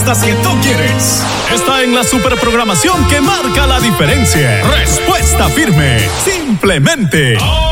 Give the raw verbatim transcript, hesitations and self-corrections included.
cosas que tú quieres. Está en la superprogramación que marca la diferencia. Respuesta Firme. Simplemente.